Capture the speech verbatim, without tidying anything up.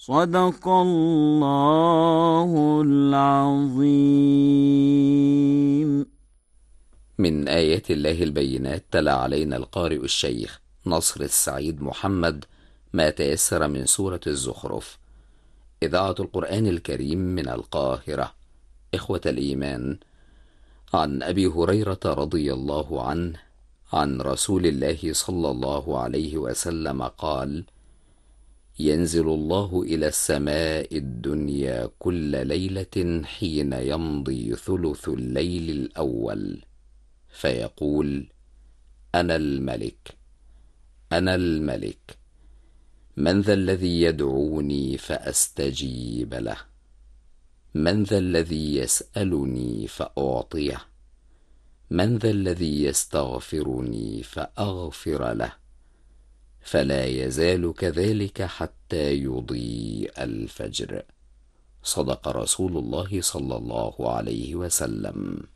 صدق الله العظيم. من آيات الله البينات تلا علينا القارئ الشيخ نصر السعيد محمد ما تيسر من سورة الزخرف. إذاعة القرآن الكريم من القاهرة. إخوة الإيمان، عن أبي هريرة رضي الله عنه عن رسول الله صلى الله عليه وسلم قال: ينزل الله إلى السماء الدنيا كل ليلة حين يمضي ثلث الليل الأول، فيقول: أنا الملك، أنا الملك، من ذا الذي يدعوني فأستجيب له؟ من ذا الذي يسألني فأعطيه؟ من ذا الذي يستغفرني فأغفر له؟ فلا يزال كذلك حتى يضيء الفجر. صدق رسول الله صلى الله عليه وسلم.